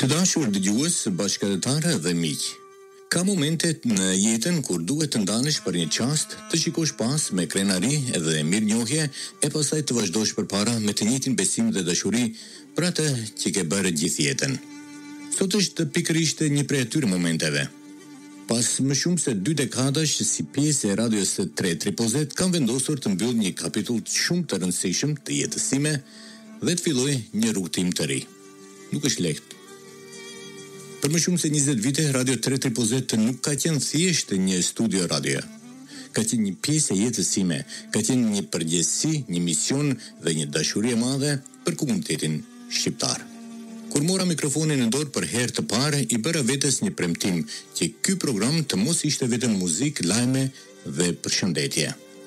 Të dashur dëgjues, bashkëdhetarë dhe miq. Ka momente në jetën kur duhet të ndanesh për një çast, të shikosh pas me krenari dhe mirënjohje e pastaj të vazhdosh përpara me të njëjtin besim dhe dashuri për atë që ke bërë gjithë jetën. Sot është pikërisht një prej atyre momenteve. Pas më shumë se 2 dekadash si pjesë e radios së 3 kam vendosur të mbyll një kapitull shumë të rëndësishëm të jetës time dhe të filloj një rrugtim të ri. Nuk është lehtë. Për më shumë se 20 vite, Radio 3 nuk ka qenë thjesht një studio radio. Ka qenë një pjesë e jetës time, ka qenë një përgjegjësi, një mision dhe një dashuri e madhe për komunitetin shqiptar. Kur mora mikrofonin në dorë për herë të parë, i bëra vetes një premtim që ky program të mos ishte vetëm muzikë, lajme dhe përshëndetje.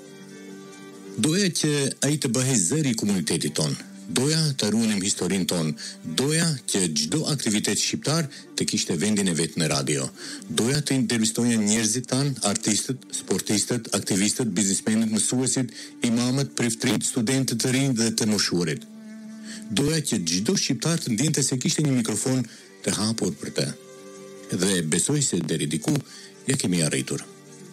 Doja që ai të bëhej zëri i komunitetit tonë. Doja të ruanim historinë tonë, doja që çdo aktivitet shqiptar të kishte vendin e vet në radio. Doja të intervistoja njerëzit tanë, artistët, sportistët, aktivistët, biznesmenët, mësuesit, imamët, priftrit, studentët të rinj dhe të moshuarit. Doja që çdo shqiptar të ndjente se kishte një mikrofon të hapur për të. Dhe besoj se deri diku ja kemi arritur.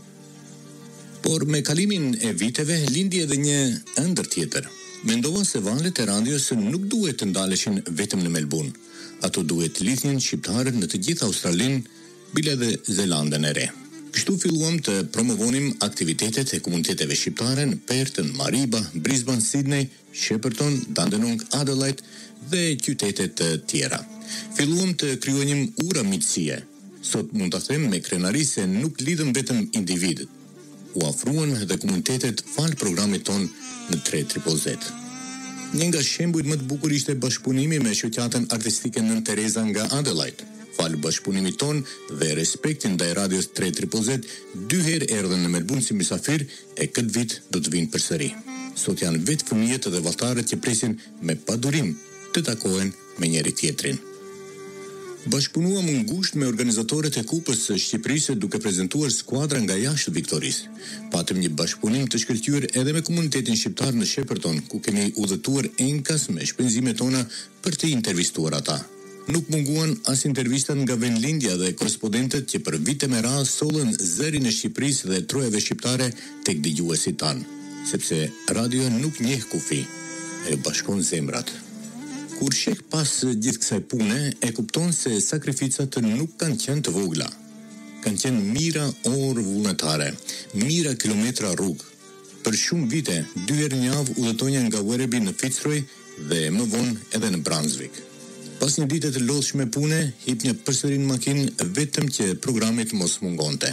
Por me kalimin e viteve lindi edhe një ëndër tjetër. Mendova se valët e radios nuk duhet të ndaleshin vetëm në Melbourne. Ato duhet të lidhnin shqiptarët në të gjithë Australinë, bile dhe Zelandën e Re. Kështu filluam të promovonim aktivitetet e komuniteteve shqiptare në Perth, Mariba, Brisbane, Sydney, Shepparton, Dandenong, Adelaide dhe qytetet të tjera. Filluam të krijonim ura miqësie. Sot mund ta them me krenari se nuk lidhëm vetëm individët. U afruan dhe komunitetet fal programit ton në 3 Një nga shembujt më të bukur ishte bashkëpunimi me shoqatën artistike Nën Tereza nga Adelaide. Fal bashkëpunimit ton dhe respektin ndaj radios 3 2 herë erdhën në Melbourne si mysafir e këtë vit do të vinë përsëri. Sot janë vetë fëmijët dhe valltarët që presin me padurim të takohen me njëri tjetrin. Bashkëpunuam ngushtë me organizatorët e Kupës së Shqipërisë duke prezantuar skuadra nga jashtë Viktorisë. Patëm një bashkëpunim të shkëlqyer edhe me komunitetin shqiptar në Shepparton, ku kemi udhëtuar enkas me shpenzimet tona për të intervistuar ata. Nuk munguan as intervistat nga vendlindja dhe korrespondentët që për vite me radhë sollën zërin e Shqipërisë dhe trojave shqiptare tek dëgjuesit tanë, sepse radio nuk njeh kufi, e bashkon zemrat. Kur shek pas gjithë kësaj pune, e kupton se sakrificat nuk kanë qenë të vogla. Kanë qenë mira orë vullnetare, mira kilometra rrugë. Për shumë vite, 2 herë në javë udhëtonja nga Werribee në Fitzroy dhe më vonë edhe në Brunswick. Pas një dite të lodhshme pune, hipnja përsëri në makinë vetëm që programit mos mungonte.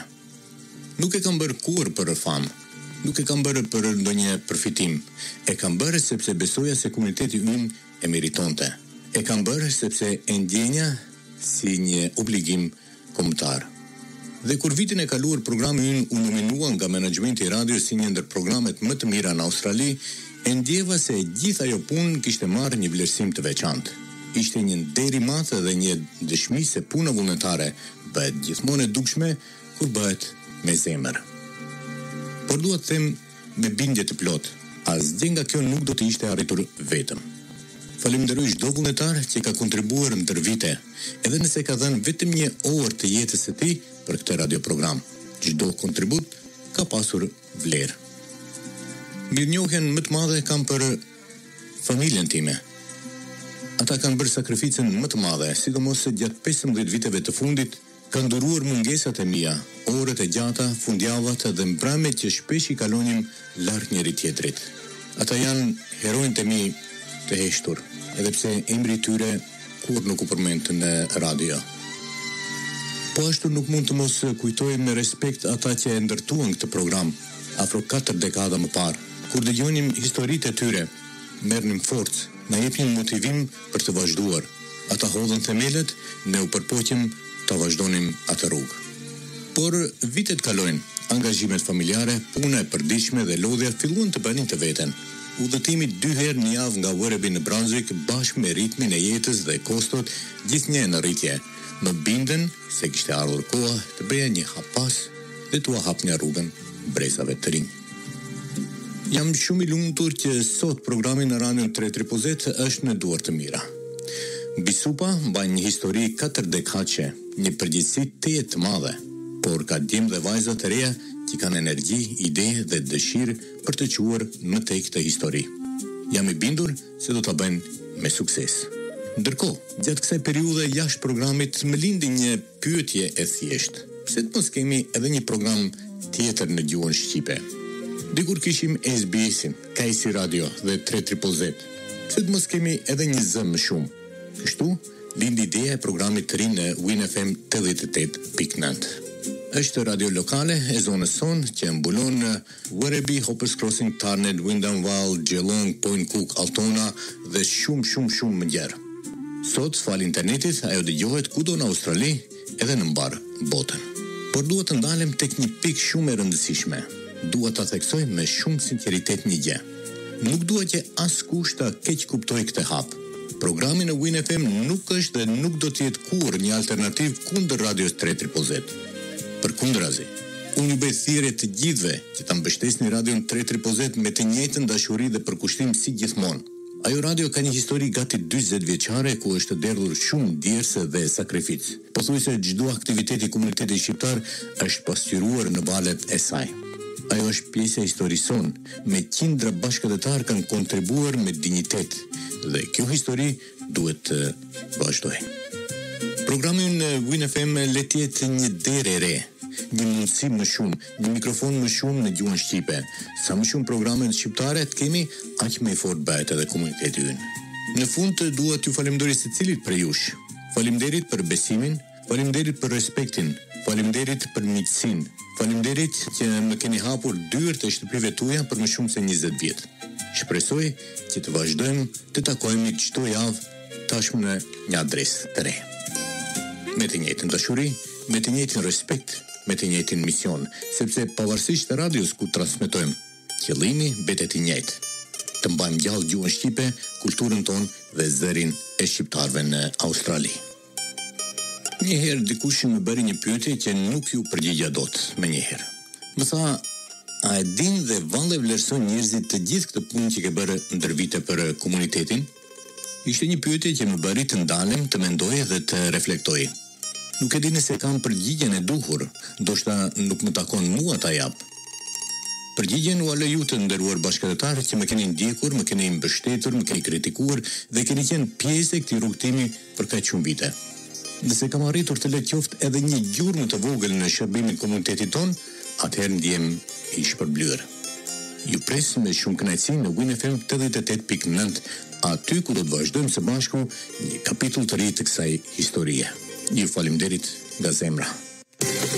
Nuk e kam bërë kurrë për famë, nuk e kam bërë për ndonjë përfitim. E kam bërë sepse besoja se komuniteti ynë e meritonte. E kam bërë sepse e ndjenja si një obligim kombëtar. Dhe kur vitin e kaluar programi ynë u nominua nga menaxhmenti i radios si një ndër programet më të mira në Australi, e ndjeva se gjithë ajo punë kishte marrë një vlerësim të veçantë. Ishte një nder i madh dhe një dëshmi se puna vullnetare bëhet gjithmonë e dukshme kur bëhet me zemër. Por dua të them me bindje të plotë, asgjë nga kjo nuk do të ishte arritur vetëm. Falenderoj çdo vullnetar që ka kontribuar ndër vite, edhe nëse ka dhënë vetëm një orë të jetës së tij për këtë radioprogram. Çdo kontribut ka pasur vlerë. Mirënjohjen më të madhe kam për familjen time. Ata kanë bërë sakrificën më të madhe, sidomos se gjatë 15 viteve të fundit kanë duruar mungesat e mia, orët e gjata, fundjavat dhe mbramet që shpesh i kalonim larg njëri tjetrit. Ata janë heronjtë e mi të heshtur, edhe pse emri i tyre kur nuk u përmend në radio. Po ashtu nuk mund të mos kujtoj me respekt ata që e ndërtuan këtë program afro 4 dekada më parë. Kur dëgjonim historitë e tyre, merrnim forcë, na jepnin motivim për të vazhduar. Ata hodhën themelët, ne u përpoqëm ta vazhdonim atë rrugë. Por vitet kalojnë, angazhimet familjare, puna e përditshme dhe lodhja filluan të bënin të veten. Udhëtimi 2 herë në javë nga Werribee në Brunswick bashkë me ritmin e jetës dhe kostot gjithnjë në rritje. Më bindën se kishte ardhur koha të bëja një hap pas dhe t'u hapja rrugën brezave të rinj. Jam shumë i lumtur që sot programi në Radio 3 është në duar të mira. Bisupa bajnë një histori 4 dekaqe, një përgjithësi të madhe, por ka djemë dhe vajza të reja që kanë energji, ide dhe dëshirë për të quar më tej këtë histori. Jam i bindur se do ta bëjnë me sukses. Ndërkohë, gjatë kësaj periudhe jashtë programit më lindi një pyetje e thjeshtë. Pse të mos kemi edhe një program tjetër në gjuhën shqipe? Dikur kishim SBS-in, Kajsi Radio dhe 3ZZZ. Pse të mos kemi edhe një zë më shumë? Kështu, lindi ideja e programit të ri në Win FM 88.9. Është radio lokale e zonës son që mbulon Werribee, Hoppers Crossing, Tharnet, Wyndham Vale, Geelong, Point Cook, Altona dhe shumë më gjerë. Sot, fal internetit, ajo dëgjohet kudo në Australi edhe në mbar botën. Por duhet të ndalem tek një pikë shumë e rëndësishme. Duhet ta theksoj me shumë sinqeritet një gjë. Nuk dua që askush ta keq kuptoj këtë hap. Programi në Win FM nuk është dhe nuk do të jetë kurrë një alternativë kundër radios 3ZZZ. Përkundrazi, unë ju bëj thirrje të gjithëve që ta mbështesni radion 3ZZZ me të njëjtën dashuri dhe përkushtim si gjithmonë. Ajo radio ka një histori gati 40 vjeçare ku është derdhur shumë djerse dhe sakrificë. Pothuajse çdo aktivitet i komunitetit shqiptar është pasqyruar në valët e saj. Ajo është pjesë e historisë sonë, me qindra bashkëdhetar kanë kontribuar me dinjitet dhe kjo histori duhet të vazhdojë. Programi në Win FM le të jetë një derë e re, një mundësi më shumë, një mikrofon më shumë në gjuhën shqipe. Sa më shumë programe shqiptare të kemi, aq më i fortë bëhet edhe komuniteti ynë. Në fund dua t'ju falenderoj secilit prej jush. Faleminderit për besimin, faleminderit për respektin, faleminderit për miqësinë, faleminderit që më keni hapur dyert e shtëpive tuaja për më shumë se 20 vjet. Shpresoj që të vazhdojmë të takohemi çdo javë tashmë në një adresë të re. Me të njëjtën dashuri, me të njëjtin respekt, me të njëjtin mision, sepse pavarësisht të radios ku transmetojmë, qëllimi mbetet i njëjtë. Të mbajmë gjallë gjuhën shqipe, kulturën tonë dhe zërin e shqiptarëve në Australi. Njëherë dikush më bëri një pyetje që nuk ju përgjigja dot menjëherë. Më tha, a e din dhe valle vlerëson njerëzit të gjithë këtë punë që ke bërë ndër vite për komunitetin? Ishte një pyetje që më bëri të ndalem, të mendoj dhe të reflektoj. Nuk e di nëse kam përgjigjen e duhur, ndoshta nuk më takon mua ta jap. Përgjigjen u ale ju të nderuar bashkëdhetar që më keni ndjekur, më keni mbështetur, më keni kritikuar dhe keni qenë pjesë e këtij rrugtimi për kaq shumë vite. Nëse kam arritur të le qoftë edhe një gjurmë të vogël në shërbimin komunitetit ton, atëherë ndjem i shpërblyer. Ju pres me shumë kënaqësi në Win FM 88.9, aty ku do të vazhdojmë së bashku një kapitull të ri të kësaj historie. Ju faleminderit nga zemra.